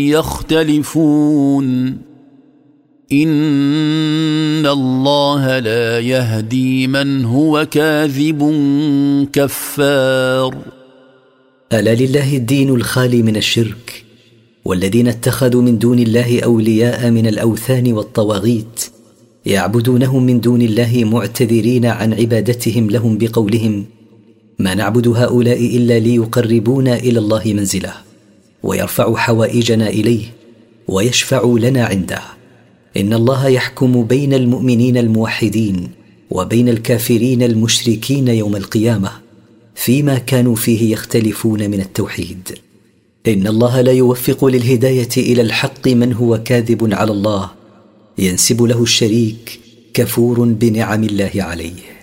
يختلفون إن الله لا يهدي من هو كاذب كفار. ألا لله الدين الخالي من الشرك، والذين اتخذوا من دون الله أولياء من الأوثان والطواغيت يعبدونهم من دون الله معتذرين عن عبادتهم لهم بقولهم: ما نعبد هؤلاء إلا ليقربونا إلى الله منزله ويرفع حوائجنا إليه ويشفع لنا عنده. إن الله يحكم بين المؤمنين الموحدين وبين الكافرين المشركين يوم القيامة فيما كانوا فيه يختلفون من التوحيد. إن الله لا يوفق للهداية إلى الحق من هو كاذب على الله ينسب له الشريك كفور بنعم الله عليه.